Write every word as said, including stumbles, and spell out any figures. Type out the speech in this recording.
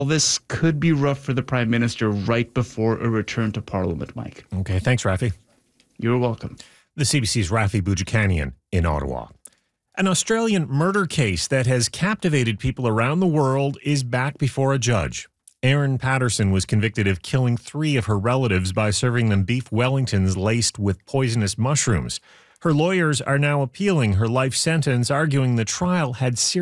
All this could be rough for the Prime Minister right before a return to Parliament, Mike. Okay, thanks, Rafi. You're welcome. The C B C's Rafi Boudjikanian in Ottawa. An Australian murder case that has captivated people around the world is back before a judge. Erin Patterson was convicted of killing three of her relatives by serving them beef Wellingtons laced with poisonous mushrooms. Her lawyers are now appealing her life sentence, arguing the trial had serious